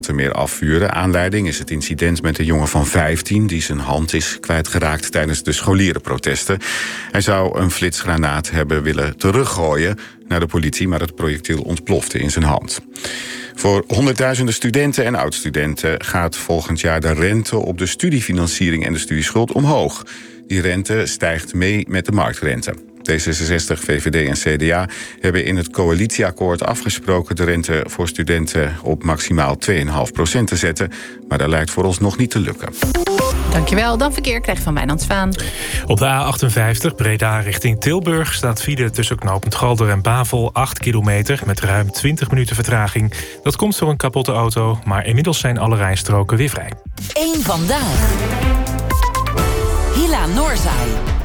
meer afvuren. Aanleiding is het incident met een jongen van 15... die zijn hand is kwijtgeraakt tijdens de scholierenprotesten. Hij zou een flitsgranaat hebben willen teruggooien naar de politie... maar het projectiel ontplofte in zijn hand. Voor honderdduizenden studenten en oud-studenten gaat volgend jaar de rente op de studiefinanciering en de studieschuld omhoog. Die rente stijgt mee met de marktrente. D66, VVD en CDA hebben in het coalitieakkoord afgesproken de rente voor studenten op maximaal 2,5% te zetten. Maar dat lijkt voor ons nog niet te lukken. Dankjewel. Dan verkeer krijg je van Wijnand Zwaan. Op de A58 Breda richting Tilburg staat file tussen knooppunt Galder en Bavel 8 kilometer met ruim 20 minuten vertraging. Dat komt door een kapotte auto, maar inmiddels zijn alle rijstroken weer vrij. Eén vandaag. Hila Noorzaai.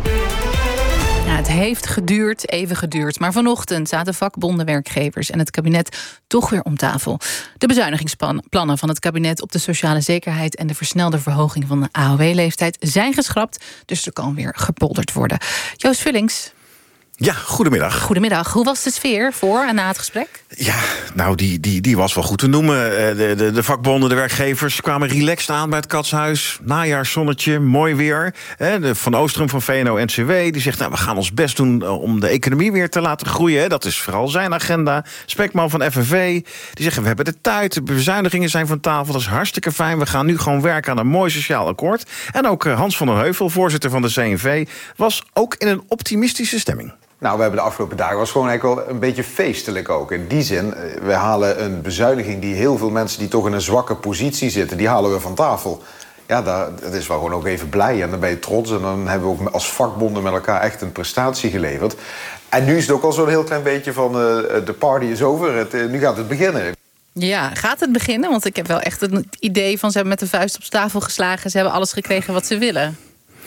Ja, het heeft even geduurd. Maar vanochtend zaten vakbonden, werkgevers en het kabinet toch weer om tafel. De bezuinigingsplannen van het kabinet op de sociale zekerheid en de versnelde verhoging van de AOW-leeftijd zijn geschrapt. Dus er kan weer gepolderd worden. Joost Vullings. Ja, goedemiddag. Goedemiddag. Hoe was de sfeer voor en na het gesprek? Ja, nou, die was wel goed te noemen. De vakbonden, de werkgevers kwamen relaxed aan bij het Katshuis. Najaarszonnetje, mooi weer. Van Oostrum van VNO-NCW, die zegt... nou, we gaan ons best doen om de economie weer te laten groeien. Dat is vooral zijn agenda. Spekman van FNV, die zeggen... we hebben de tijd, de bezuinigingen zijn van tafel. Dat is hartstikke fijn. We gaan nu gewoon werken aan een mooi sociaal akkoord. En ook Hans van den Heuvel, voorzitter van de CNV... was ook in een optimistische stemming. Nou, we hebben de afgelopen dagen was gewoon eigenlijk wel een beetje feestelijk ook. In die zin, we halen een bezuiniging die heel veel mensen die toch in een zwakke positie zitten, die halen we van tafel. Ja, dat is wel gewoon ook even blij en dan ben je trots. En dan hebben we ook als vakbonden met elkaar echt een prestatie geleverd. En nu is het ook al zo'n heel klein beetje van de party is over, nu gaat het beginnen. Ja, gaat het beginnen? Want ik heb wel echt het idee van ze hebben met de vuist op tafel geslagen. Ze hebben alles gekregen wat ze willen.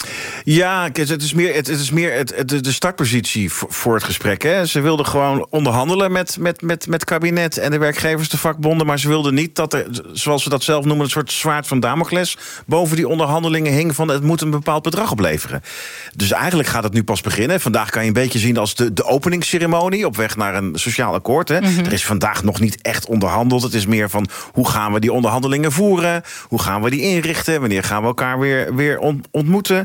Ja, het is meer de startpositie voor het gesprek. Hè. Ze wilden gewoon onderhandelen met het kabinet en de werkgevers, de vakbonden. Maar ze wilden niet dat er, zoals ze dat zelf noemen, een soort zwaard van Damocles boven die onderhandelingen hing van het moet een bepaald bedrag opleveren. Dus eigenlijk gaat het nu pas beginnen. Vandaag kan je een beetje zien als de openingsceremonie op weg naar een sociaal akkoord. Hè. Er is vandaag nog niet echt onderhandeld. Het is meer van hoe gaan we die onderhandelingen voeren? Hoe gaan we die inrichten? Wanneer gaan we elkaar weer ontmoeten?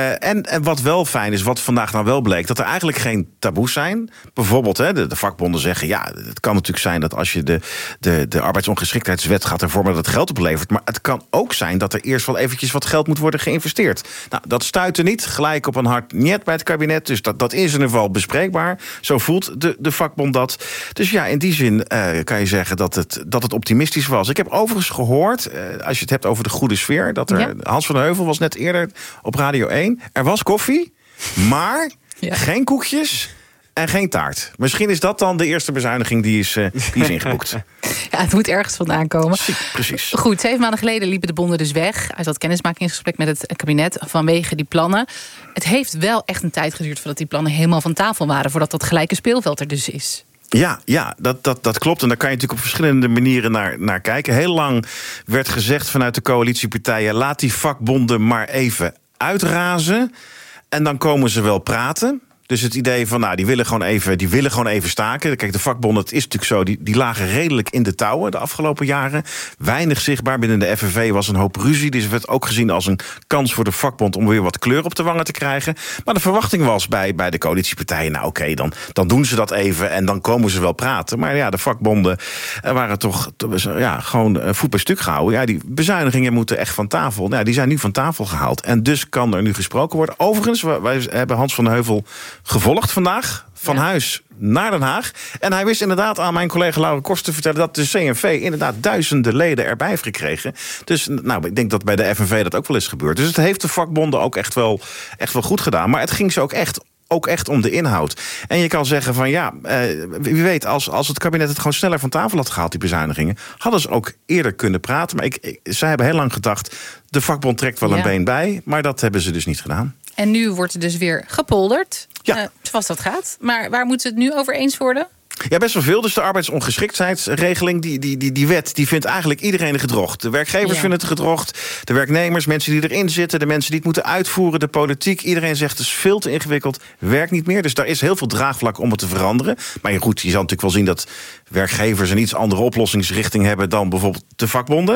En wat wel fijn is, wat vandaag nou wel bleek, dat er eigenlijk geen taboes zijn. Bijvoorbeeld, de vakbonden zeggen, ja, het kan natuurlijk zijn dat als je de arbeidsongeschiktheidswet gaat hervormen, dat het geld oplevert. Maar het kan ook zijn dat er eerst wel eventjes wat geld moet worden geïnvesteerd. Nou, dat stuitte niet gelijk op een hard niet bij het kabinet. Dus dat is in ieder geval bespreekbaar. Zo voelt de vakbond dat. Dus ja, in die zin kan je zeggen dat het optimistisch was. Ik heb overigens gehoord, als je het hebt over de goede sfeer, dat er Hans van den Heuvel was net eerder op Radio 1. Er was koffie, maar geen koekjes en geen taart. Misschien is dat dan de eerste bezuiniging die is ingeboekt. Ja, het moet ergens vandaan komen. Precies. Goed, 7 maanden geleden liepen de bonden dus weg uit dat kennismakingsgesprek met het kabinet vanwege die plannen. Het heeft wel echt een tijd geduurd voordat die plannen helemaal van tafel waren, voordat dat gelijke speelveld er dus is. Ja, dat klopt. En daar kan je natuurlijk op verschillende manieren naar kijken. Heel lang werd gezegd vanuit de coalitiepartijen, laat die vakbonden maar even uitrazen. En dan komen ze wel praten. Dus het idee van, nou, die willen gewoon even staken. Kijk, de vakbonden, het is natuurlijk zo, die lagen redelijk in de touwen de afgelopen jaren. Weinig zichtbaar. Binnen de FNV was een hoop ruzie. Dus het werd ook gezien als een kans voor de vakbond om weer wat kleur op de wangen te krijgen. Maar de verwachting was bij de coalitiepartijen, nou oké, dan doen ze dat even en dan komen ze wel praten. Maar ja, de vakbonden waren toch gewoon voet bij stuk gehouden. Ja, die bezuinigingen moeten echt van tafel. Nou, die zijn nu van tafel gehaald. En dus kan er nu gesproken worden. Overigens, wij hebben Hans van den Heuvel gevolgd vandaag, van huis naar Den Haag. En hij wist inderdaad aan mijn collega Laura Kors te vertellen dat de CNV inderdaad duizenden leden erbij heeft gekregen. Dus nou, ik denk dat bij de FNV dat ook wel is gebeurd. Dus het heeft de vakbonden ook echt wel goed gedaan. Maar het ging ze ook echt om de inhoud. En je kan zeggen van wie weet, als het kabinet het gewoon sneller van tafel had gehaald, die bezuinigingen, hadden ze ook eerder kunnen praten. Maar zij hebben heel lang gedacht, de vakbond trekt wel een been bij, maar dat hebben ze dus niet gedaan. En nu wordt er dus weer gepolderd, zoals dat gaat. Maar waar moeten we het nu over eens worden? Ja, best wel veel. Dus de arbeidsongeschiktheidsregeling, die wet, die vindt eigenlijk iedereen gedrocht. De werkgevers vinden het gedrocht, de werknemers, mensen die erin zitten, de mensen die het moeten uitvoeren, de politiek. Iedereen zegt het is veel te ingewikkeld, werkt niet meer. Dus daar is heel veel draagvlak om het te veranderen. Maar goed, je zal natuurlijk wel zien dat werkgevers een iets andere oplossingsrichting hebben dan bijvoorbeeld de vakbonden.